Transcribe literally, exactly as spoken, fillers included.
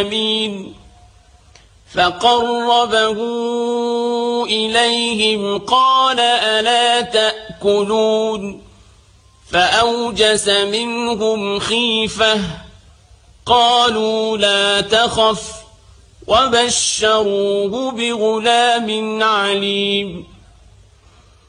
يمين فقربه إليهم قال ألا تأكلون فأوجس منهم خيفة قالوا لا تخف وبشروه بغلام عليم